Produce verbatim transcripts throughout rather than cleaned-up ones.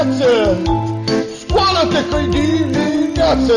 Scoală-te că-i dimineață!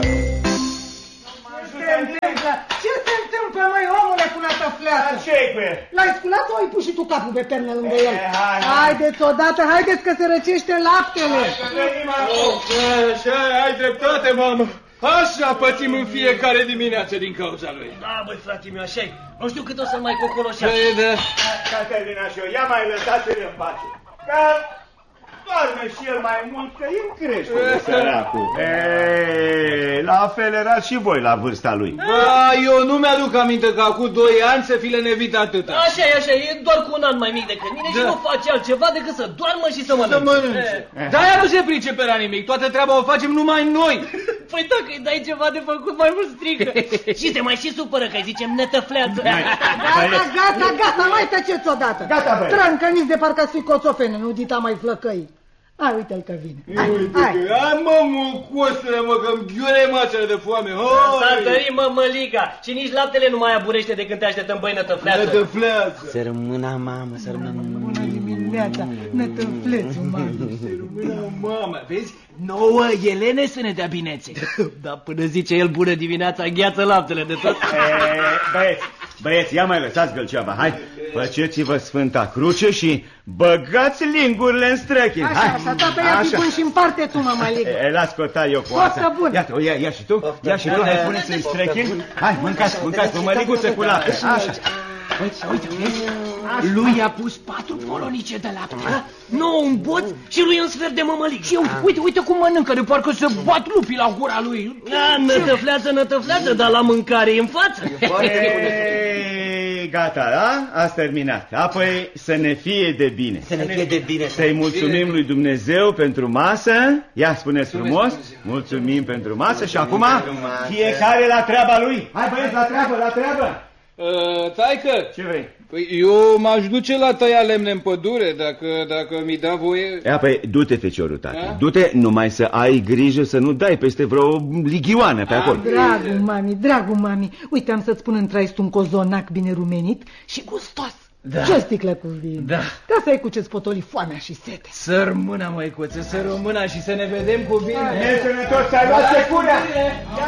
Ce se întâmplă, măi, omule, cu nătăfleață? Ce-i cu el? L-ai sculat sau ai pus și tu capul pe pernă lângă el? hai, hai. Haideți odată, haideți că se răcește laptele. Așa, ai dreptate, mamă. Așa pățim în fiecare dimineață din cauza lui. Da, băi, frate meu, așa-i. Nu știu cât o să mai cocoloșească. Păi, da. Caterina și eu, ia mai lăsați-l în pace. Că doarme și el mai mult, că e în creștere, săracul. Ei, la fel erați și voi la vârsta lui. Bă, eu nu mi-aduc aminte că acum doi ani să fi lenevit atâta. Așa e, așa e, doar cu un an mai mic decât mine, da. Și nu face altceva decât să doarmă și să mănânce. Să mănânce. Dar ea nu se pricepe la nimic, toată treaba o facem numai noi. Păi dacă îi dai ceva de făcut, mai mult strică. Și se mai și supără că îi zicem nătăfleață. Gata, gata, gata, mai tăceți odată. Gata, băi. Trâncăniți de parcă ați fi coțofene, nu dita mai flăcăi. Hai, uite-l că vine. Hai, Uite hai. că, hai mă, mucosule, mă, că-mi ghiure mațele de foame. S-a întărit, mă, măliga. Și nici laptele nu mai aburește de când te așteptăm, băi, nătăfleață. Nătăfleață. Să rămână, mamă, să rămână. Bună dimineața, nătăflețul, mamă. Mamă, vezi? Nouă Elene să ne dea binețe. Da, până zice el bună dimineața, gheață laptele de tot. Băieți, băieți, ia mai lăsați gălceava, hai. Faceți-vă Sfânta Cruce și băgați lingurile în străchini. Așa, așa, tata, ia fi bun și împarte tu, mă, măligă. E, las cota eu cu Foarte asta. bun. Iată, ia, ia și tu, ia și tu, hai, puneți în străchini. Hai, mâncați, mâncați, mămăliguță cu lapte. Așa. Uite, uite, vezi? Lui a pus patru polonice de lapte, nouă un boț și lui un sfert de mămălig. Și uite, uite cum mănâncă, de parcă să bat lupii la gura lui. Da, nătăfleață, nătăfleață, dar la mâncare e în față. Ei, gata, da? Ați terminat. Apoi să ne fie de bine. Să ne fie de bine. Să-i mulțumim lui Dumnezeu pentru masă. Ia, spuneți frumos. Mulțumim pentru masă și acum fiecare la treaba lui. Hai, băieți, la treabă, la treabă. Uh, taică, Ce vrei? păi eu m-aș duce la tăia lemne în pădure, dacă, dacă mi da voie. Ia, păi, du-te, feciorul, tată. Da? Du-te, numai să ai grijă să nu dai peste vreo lighioană pe acolo. Dragul mami, dragul mami, uite, am să-ți pun în traist un cozonac bine rumenit și gustos. Da. Ce o sticlă cu vin. Da. Ca să ai cu ce-ți potoli foamea și sete. Să rămână, măicuță, să rămână și să ne vedem cu bine. Ne sănătos, să ai luat securea.